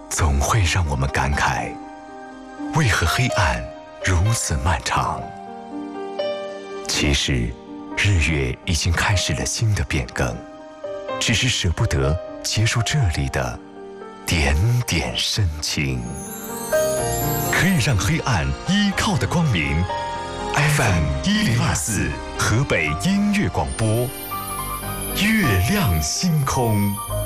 总会让我们感慨，为何黑暗如此漫长？其实，日月已经开始了新的变更，只是舍不得结束这里的点点深情。可以让黑暗依靠的光明 ，FM1024河北音乐广播，月亮星空。